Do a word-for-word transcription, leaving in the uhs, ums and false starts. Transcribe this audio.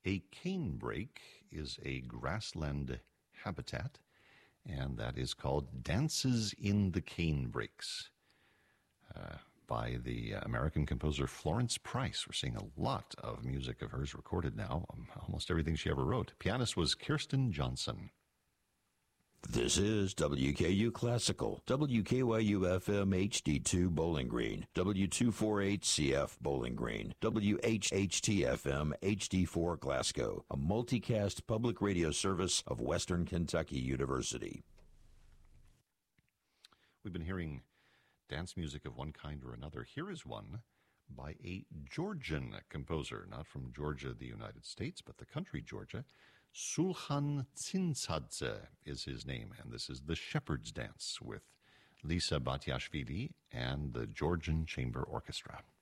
A canebrake is a grassland habitat, and that is called Dances in the Canebrakes uh, by the American composer Florence Price. We're seeing a lot of music of hers recorded now, um, almost everything she ever wrote. Pianist was Kirsten Johnson. This is W K U Classical, W K Y U F M H D two Bowling Green, W two forty-eight C F Bowling Green, W H H T F M H D four Glasgow, a multicast public radio service of Western Kentucky University. We've been hearing dance music of one kind or another. Here is one by a Georgian composer, not from Georgia, the United States, but the country Georgia. Sulhan Tsinsadze is his name, and this is the Shepherd's Dance with Lisa Batiashvili and the Georgian Chamber Orchestra.